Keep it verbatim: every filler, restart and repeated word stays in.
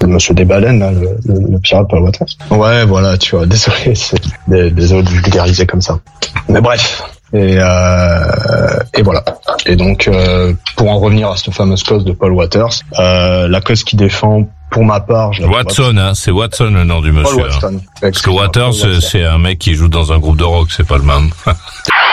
Monsieur des Baleines, là, le, le, le pirate Paul Waters. Ouais, voilà, tu vois, désolé, c'est, désolé de vulgariser comme ça. Mais bref. Et, euh, et voilà. Et donc, euh, pour en revenir à cette fameuse cause de Paul Waters, euh, la cause qui défend, pour ma part, je Watson, hein, c'est Watson le nom du monsieur. Paul Watson. Hein. Parce que Waters, c'est un mec qui joue dans un groupe de rock, c'est pas le même.